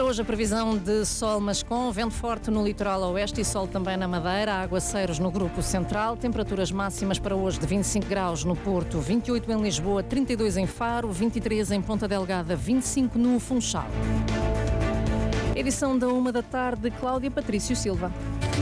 Para hoje a previsão de sol, mas com vento forte no litoral oeste e sol também na Madeira, aguaceiros no grupo central, temperaturas máximas para hoje de 25 graus no Porto, 28 em Lisboa, 32 em Faro, 23 em Ponta Delgada, 25 no Funchal. Edição da 1 da tarde, Cláudia Patrício Silva.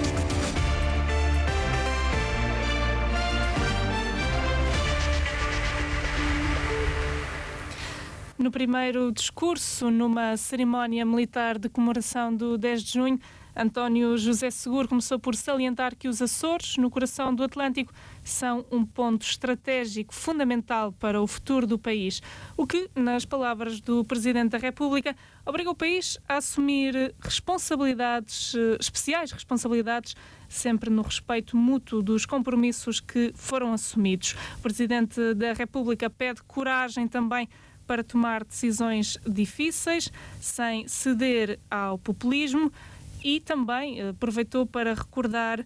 No primeiro discurso, numa cerimónia militar de comemoração do 10 de junho, António José Seguro começou por salientar que os Açores, no coração do Atlântico, são um ponto estratégico fundamental para o futuro do país, o que, nas palavras do Presidente da República, obriga o país a assumir responsabilidades, especiais responsabilidades, sempre no respeito mútuo dos compromissos que foram assumidos. O Presidente da República pede coragem também para tomar decisões difíceis, sem ceder ao populismo, e também aproveitou para recordar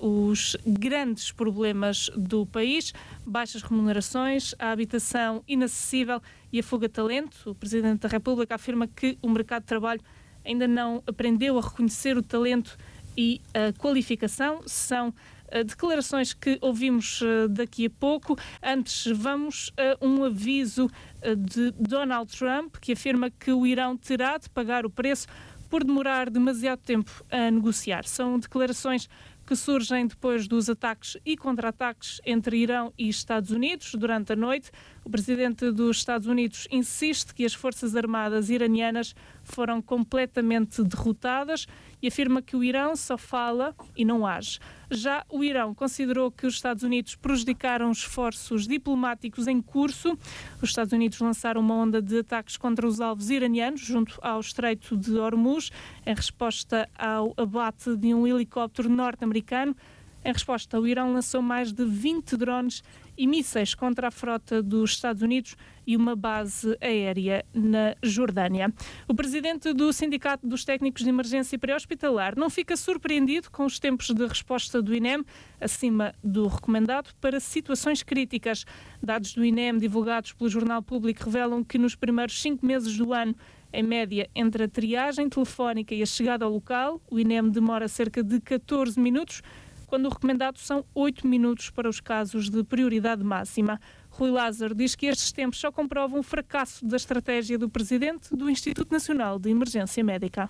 os grandes problemas do país: baixas remunerações, a habitação inacessível e a fuga de talento. O Presidente da República afirma que o mercado de trabalho ainda não aprendeu a reconhecer o talento e a qualificação. São declarações que ouvimos daqui a pouco. Antes, vamos a um aviso de Donald Trump, que afirma que o Irão terá de pagar o preço por demorar demasiado tempo a negociar. São declarações que surgem depois dos ataques e contra-ataques entre Irão e Estados Unidos durante a noite. O presidente dos Estados Unidos insiste que as forças armadas iranianas foram completamente derrotadas e afirma que o Irão só fala e não age. Já o Irão considerou que os Estados Unidos prejudicaram esforços diplomáticos em curso. Os Estados Unidos lançaram uma onda de ataques contra os alvos iranianos junto ao Estreito de Hormuz, em resposta ao abate de um helicóptero norte-americano. Em resposta, o Irão lançou mais de 20 drones e mísseis contra a frota dos Estados Unidos e uma base aérea na Jordânia. O presidente do Sindicato dos Técnicos de Emergência Pré-Hospitalar não fica surpreendido com os tempos de resposta do INEM, acima do recomendado, para situações críticas. Dados do INEM divulgados pelo Jornal Público revelam que nos primeiros 5 meses do ano, em média, entre a triagem telefónica e a chegada ao local, o INEM demora cerca de 14 minutos, quando o recomendado são 8 minutos para os casos de prioridade máxima. Rui Lázaro diz que estes tempos só comprovam o fracasso da estratégia do Presidente do Instituto Nacional de Emergência Médica.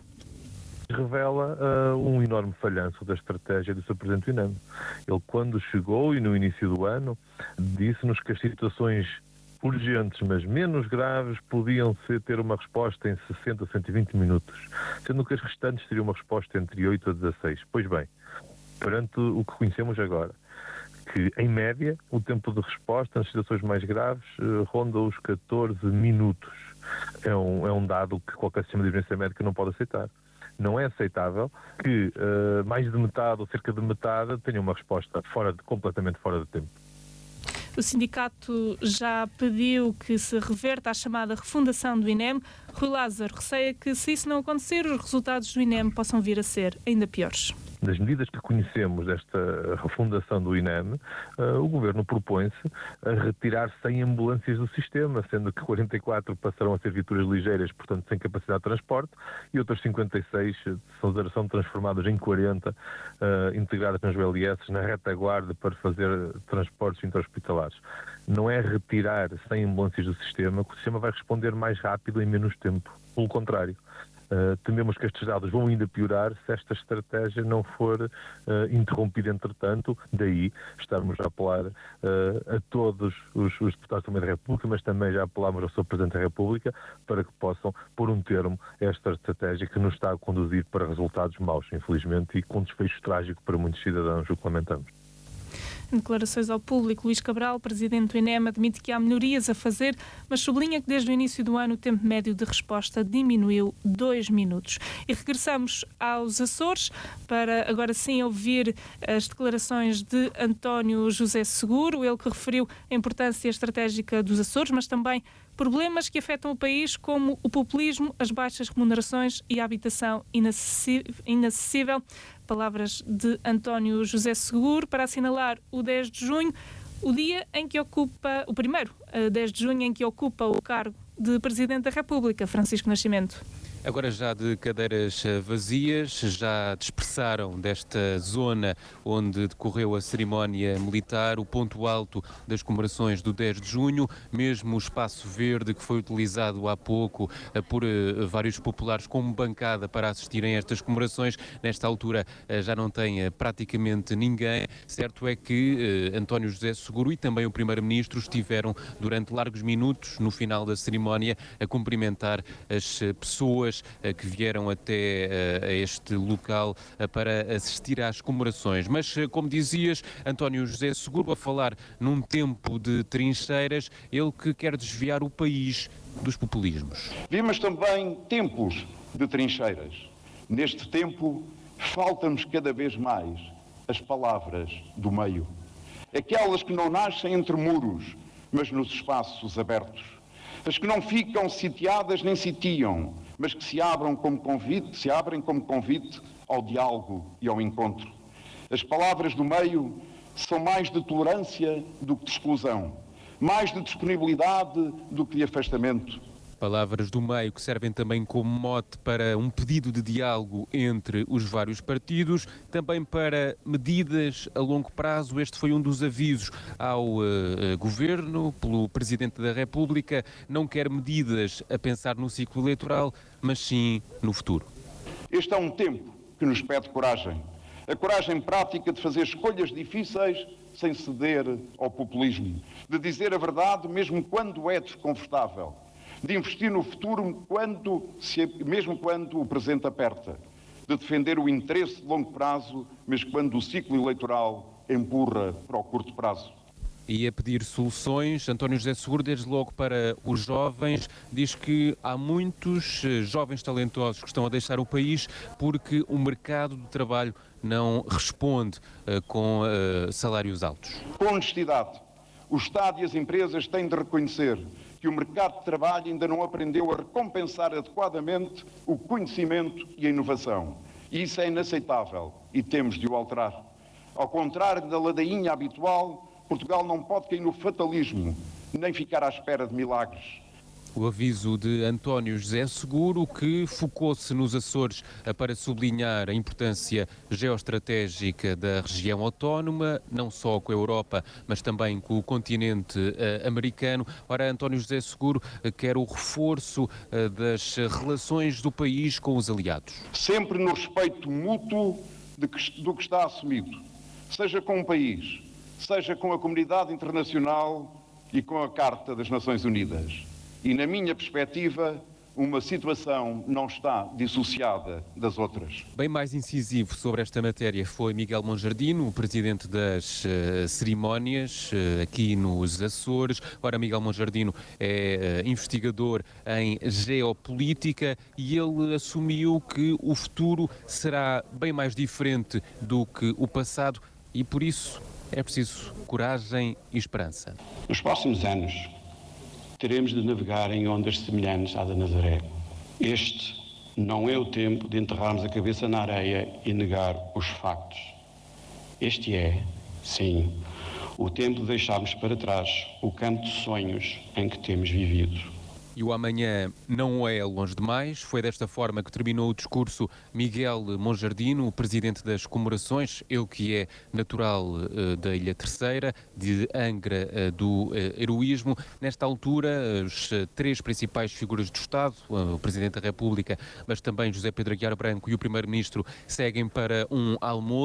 Revela um enorme falhanço da estratégia do Sr. Presidente do INEM. Ele, quando chegou e no início do ano, disse-nos que as situações urgentes, mas menos graves, podiam ter uma resposta em 60 a 120 minutos, sendo que as restantes teriam uma resposta entre 8 a 16. Pois bem, perante o que conhecemos agora, que em média o tempo de resposta nas situações mais graves ronda os 14 minutos. É um dado que qualquer sistema de emergência médica não pode aceitar. Não é aceitável que mais de metade ou cerca de metade tenha uma resposta completamente fora de tempo. O sindicato já pediu que se reverta a chamada refundação do INEM. Rui Lázaro receia que, se isso não acontecer, os resultados do INEM possam vir a ser ainda piores. Das medidas que conhecemos desta refundação do INEM, o Governo propõe-se a retirar 100 ambulâncias do sistema, sendo que 44 passarão a ser viaturas ligeiras, portanto sem capacidade de transporte, e outras 56 são transformadas em 40, integradas nas ULS, na retaguarda para fazer transportes intra-hospitalares. Não é retirar 100 ambulâncias do sistema que o sistema vai responder mais rápido em menos tempo. Pelo contrário. Tememos que estes dados vão ainda piorar se esta estratégia não for interrompida entretanto. Daí estarmos a apelar a todos os deputados também da República, mas também já apelámos ao Sr. Presidente da República para que possam pôr um termo a esta estratégia que nos está a conduzir para resultados maus, infelizmente, e com desfecho trágico para muitos cidadãos, o que lamentamos. Em declarações ao público, Luís Cabral, presidente do INEM, admite que há melhorias a fazer, mas sublinha que desde o início do ano o tempo médio de resposta diminuiu 2 minutos. E regressamos aos Açores para agora sim ouvir as declarações de António José Seguro, ele que referiu a importância estratégica dos Açores, mas também problemas que afetam o país, como o populismo, as baixas remunerações e a habitação inacessível. Palavras de António José Seguro para assinalar o 10 de junho, o dia em que ocupa, o primeiro 10 de junho em que ocupa o cargo de Presidente da República, Francisco Nascimento. Agora já de cadeiras vazias, já dispersaram desta zona onde decorreu a cerimónia militar o ponto alto das comemorações do 10 de junho, mesmo o espaço verde que foi utilizado há pouco por vários populares como bancada para assistirem a estas comemorações. Nesta altura já não tem praticamente ninguém. Certo é que António José Seguro e também o Primeiro-Ministro estiveram durante largos minutos no final da cerimónia a cumprimentar as pessoas que vieram até a este local para assistir às comemorações. Mas, como dizias, António José Seguro, a falar num tempo de trincheiras, ele que quer desviar o país dos populismos. Vimos também tempos de trincheiras. Neste tempo, faltam-nos cada vez mais as palavras do meio. Aquelas que não nascem entre muros, mas nos espaços abertos. As que não ficam sitiadas nem sitiam, mas que se abrem como convite ao diálogo e ao encontro. As palavras do meio são mais de tolerância do que de exclusão, mais de disponibilidade do que de afastamento. Palavras do meio que servem também como mote para um pedido de diálogo entre os vários partidos, também para medidas a longo prazo. Este foi um dos avisos ao Governo, pelo Presidente da República. Não quer medidas a pensar no ciclo eleitoral, mas sim no futuro. Este é um tempo que nos pede coragem. A coragem prática de fazer escolhas difíceis sem ceder ao populismo. De dizer a verdade mesmo quando é desconfortável. De investir no futuro mesmo quando o presente aperta, de defender o interesse de longo prazo, mas quando o ciclo eleitoral empurra para o curto prazo. E a pedir soluções, António José Seguro, desde logo para os jovens, diz que há muitos jovens talentosos que estão a deixar o país porque o mercado de trabalho não responde com salários altos. Com honestidade, o Estado e as empresas têm de reconhecer que o mercado de trabalho ainda não aprendeu a recompensar adequadamente o conhecimento e a inovação. E isso é inaceitável e temos de o alterar. Ao contrário da ladainha habitual, Portugal não pode cair no fatalismo, nem ficar à espera de milagres. O aviso de António José Seguro, que focou-se nos Açores para sublinhar a importância geoestratégica da região autónoma, não só com a Europa, mas também com o continente americano. Ora, António José Seguro quer o reforço das relações do país com os aliados. Sempre no respeito mútuo do que está assumido, seja com um país, seja com a comunidade internacional e com a Carta das Nações Unidas. E, na minha perspectiva, uma situação não está dissociada das outras. Bem mais incisivo sobre esta matéria foi Miguel Monjardino, o presidente das cerimónias aqui nos Açores. Ora, Miguel Monjardino é investigador em geopolítica e ele assumiu que o futuro será bem mais diferente do que o passado e, por isso, é preciso coragem e esperança. Nos próximos anos, teremos de navegar em ondas semelhantes à da Nazaré. Este não é o tempo de enterrarmos a cabeça na areia e negar os factos. Este é, sim, o tempo de deixarmos para trás o campo de sonhos em que temos vivido. E o amanhã não é longe demais. Foi desta forma que terminou o discurso Miguel Monjardino, o presidente das comemorações, ele que é natural da Ilha Terceira, de Angra do Heroísmo. Nesta altura, as três principais figuras do Estado, o Presidente da República, mas também José Pedro Aguiar Branco e o Primeiro-Ministro, seguem para um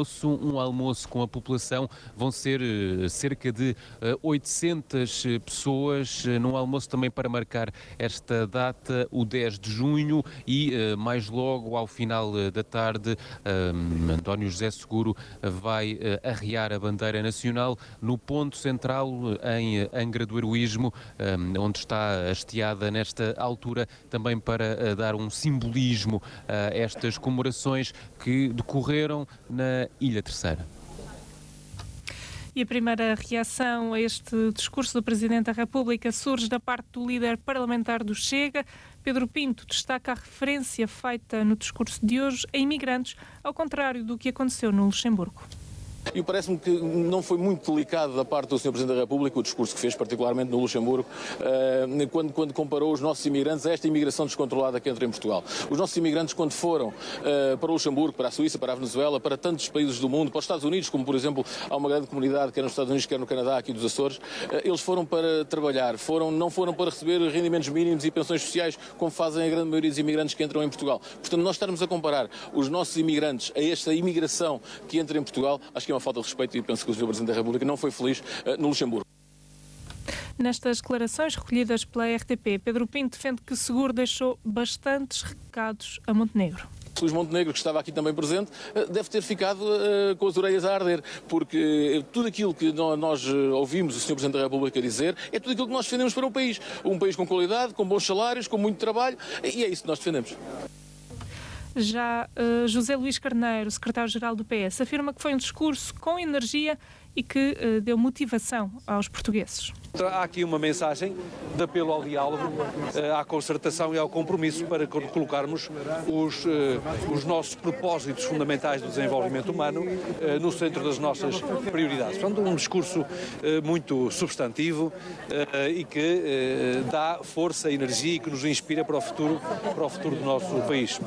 almoço com a população. Vão ser cerca de 800 pessoas num almoço também para marcar esta data, o 10 de junho, e mais logo, ao final da tarde, António José Seguro vai arrear a bandeira nacional no ponto central em Angra do Heroísmo, onde está hasteada nesta altura, também para dar um simbolismo a estas comemorações que decorreram na Ilha Terceira. E a primeira reação a este discurso do Presidente da República surge da parte do líder parlamentar do Chega. Pedro Pinto destaca a referência feita no discurso de hoje a imigrantes, ao contrário do que aconteceu no Luxemburgo. E parece-me que não foi muito delicado da parte do Sr. Presidente da República o discurso que fez, particularmente no Luxemburgo, quando comparou os nossos imigrantes a esta imigração descontrolada que entra em Portugal. Os nossos imigrantes, quando foram para o Luxemburgo, para a Suíça, para a Venezuela, para tantos países do mundo, para os Estados Unidos, como por exemplo há uma grande comunidade, quer nos Estados Unidos, quer no Canadá, aqui dos Açores, eles foram para trabalhar, não foram para receber rendimentos mínimos e pensões sociais, como fazem a grande maioria dos imigrantes que entram em Portugal. Portanto, nós estarmos a comparar os nossos imigrantes a esta imigração que entra em Portugal, acho que é uma falta de respeito e penso que o Sr. Presidente da República não foi feliz no Luxemburgo. Nestas declarações recolhidas pela RTP, Pedro Pinto defende que Seguro deixou bastantes recados a Montenegro. Luís Montenegro, que estava aqui também presente, deve ter ficado com as orelhas a arder, porque tudo aquilo que nós ouvimos o Sr. Presidente da República dizer é tudo aquilo que nós defendemos para o país. Um país com qualidade, com bons salários, com muito trabalho, e é isso que nós defendemos. Já José Luís Carneiro, secretário-geral do PS, afirma que foi um discurso com energia e que deu motivação aos portugueses. Há aqui uma mensagem de apelo ao diálogo, à concertação e ao compromisso para colocarmos os nossos propósitos fundamentais do desenvolvimento humano no centro das nossas prioridades. Portanto, um discurso muito substantivo e que dá força, energia e que nos inspira para o futuro do nosso país.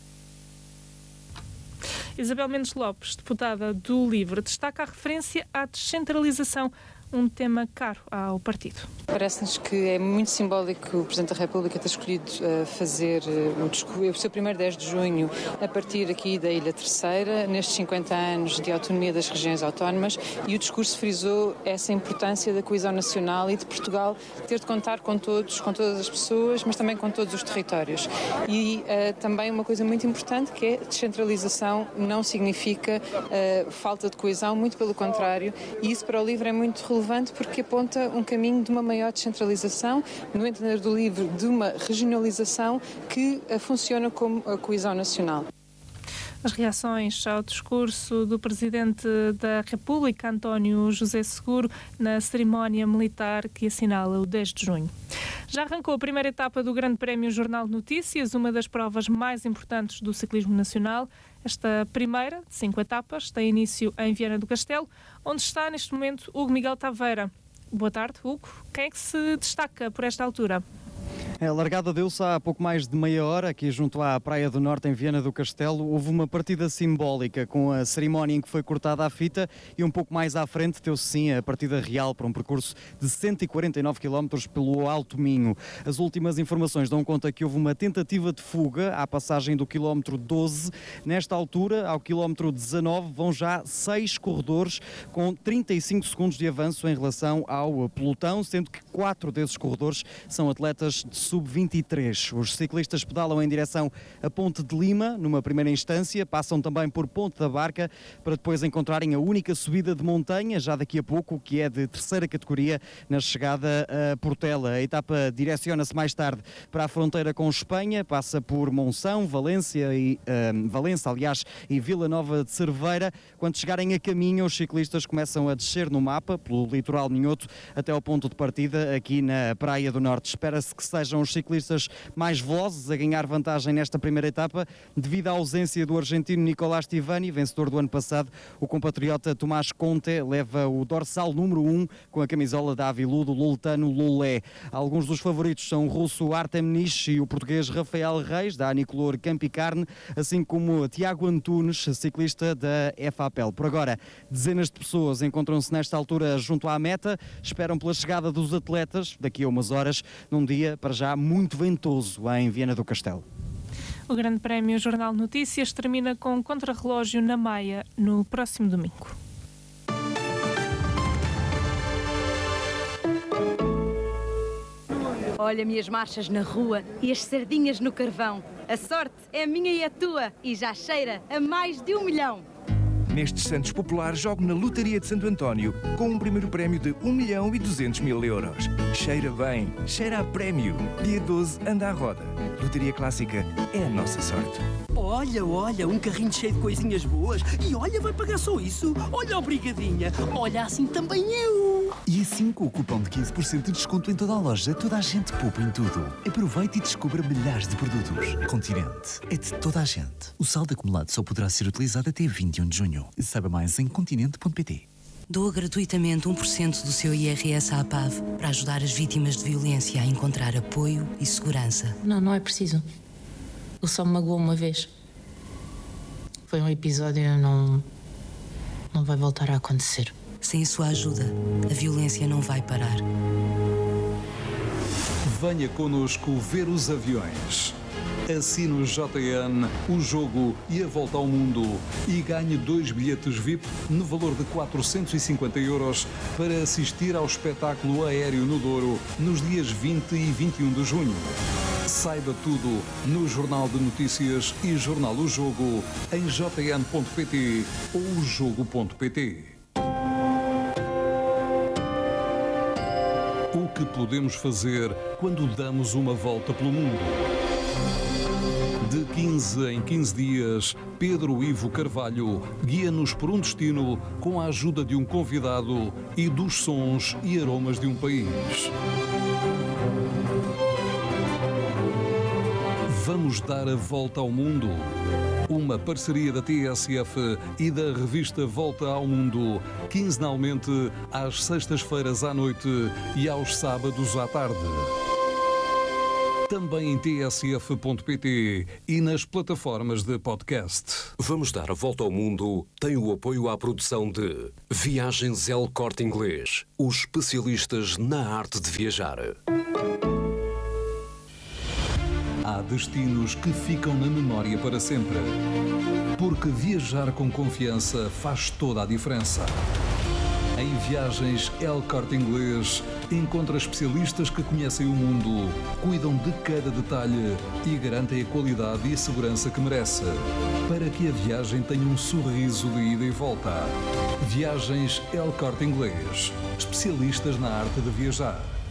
Isabel Mendes Lopes, deputada do LIVRE, destaca a referência à descentralização, um tema caro ao partido. Parece-nos que é muito simbólico o Presidente da República ter escolhido fazer o seu primeiro 10 de junho a partir aqui da Ilha Terceira, nestes 50 anos de autonomia das regiões autónomas, e o discurso frisou essa importância da coesão nacional e de Portugal ter de contar com todos, com todas as pessoas, mas também com todos os territórios. E também uma coisa muito importante, que é descentralização não significa falta de coesão, muito pelo contrário, e isso para o LIVRE é muito relevante porque aponta um caminho de uma maior descentralização, no entender do LIVRE, de uma regionalização que funciona como a coesão nacional. As reações ao discurso do Presidente da República, António José Seguro, na cerimónia militar que assinala o 10 de junho. Já arrancou a primeira etapa do Grande Prémio Jornal de Notícias, uma das provas mais importantes do ciclismo nacional. Esta primeira, de 5 etapas, tem início em Viana do Castelo, onde está neste momento Hugo Miguel Taveira. Boa tarde, Hugo. Quem é que se destaca por esta altura? A largada deu-se há pouco mais de meia hora, aqui junto à Praia do Norte, em Viana do Castelo. Houve uma partida simbólica com a cerimónia em que foi cortada a fita e um pouco mais à frente deu-se sim a partida real para um percurso de 149 km pelo Alto Minho. As últimas informações dão conta que houve uma tentativa de fuga à passagem do quilómetro 12. Nesta altura, ao quilómetro 19, vão já 6 corredores com 35 segundos de avanço em relação ao pelotão, sendo que 4 desses corredores são atletas de sub-23. Os ciclistas pedalam em direção a Ponte de Lima, numa primeira instância, passam também por Ponte da Barca, para depois encontrarem a única subida de montanha, já daqui a pouco, que é de terceira categoria, na chegada a Portela. A etapa direciona-se mais tarde para a fronteira com Espanha, passa por Monção, Valença e Vila Nova de Cerveira. Quando chegarem a caminho, os ciclistas começam a descer no mapa, pelo litoral minhoto, até ao ponto de partida, aqui na Praia do Norte. Espera-se que sejam os ciclistas mais velozes a ganhar vantagem nesta primeira etapa, devido à ausência do argentino Nicolás Tivani, vencedor do ano passado. O compatriota Tomás Conte leva o dorsal número 1 com a camisola da Avilu do Loltano Lolé. Alguns dos favoritos são o russo Artem Nich e o português Rafael Reis, da Anicolor Campicarne, assim como Tiago Antunes, ciclista da FAPEL. Por agora, dezenas de pessoas encontram-se nesta altura junto à meta, esperam pela chegada dos atletas daqui a umas horas, num dia para já muito ventoso em Viana do Castelo. O Grande Prémio Jornal de Notícias termina com contrarrelógio na Maia no próximo domingo. Olha-me as marchas na rua e as sardinhas no carvão. A sorte é minha e a tua e já cheira a mais de 1 milhão. Nestes Santos Populares, jogo na Lotaria de Santo António com um primeiro prémio de 1.200.000 euros. Cheira bem, cheira a prémio. Dia 12, anda à roda. Lotaria Clássica é a nossa sorte. Olha, um carrinho cheio de coisinhas boas. E olha, vai pagar só isso. Olha, obrigadinha. Olha, assim também eu. E assim, com o cupom de 15% de desconto em toda a loja, toda a gente poupa em tudo. Aproveite e descubra milhares de produtos. Continente é de toda a gente. O saldo acumulado só poderá ser utilizado até 21 de junho. Saiba mais em continente.pt. Doa gratuitamente 1% do seu IRS à APAV para ajudar as vítimas de violência a encontrar apoio e segurança. Não é preciso. Ele só me magoou uma vez. Foi um episódio e não vai voltar a acontecer. Sem a sua ajuda, a violência não vai parar. Venha connosco ver os aviões. Assine o JN, o jogo e a volta ao mundo e ganhe 2 bilhetes VIP no valor de 450 € para assistir ao espetáculo aéreo no Douro nos dias 20 e 21 de junho. Saiba tudo no Jornal de Notícias e Jornal O Jogo em jn.pt ou jogo.pt. O que podemos fazer quando damos uma volta pelo mundo? De 15 em 15 dias, Pedro Ivo Carvalho guia-nos por um destino com a ajuda de um convidado e dos sons e aromas de um país. Vamos dar a volta ao mundo. Uma parceria da TSF e da revista Volta ao Mundo, quinzenalmente às sextas-feiras à noite e aos sábados à tarde. Também em tsf.pt e nas plataformas de podcast. Vamos dar a volta ao mundo tem o apoio à produção de Viagens El Corte Inglês, os especialistas na arte de viajar. Há destinos que ficam na memória para sempre. Porque viajar com confiança faz toda a diferença. Em Viagens El Corte Inglês, encontra especialistas que conhecem o mundo, cuidam de cada detalhe e garantem a qualidade e a segurança que merece, para que a viagem tenha um sorriso de ida e volta. Viagens El Corte Inglês, especialistas na arte de viajar.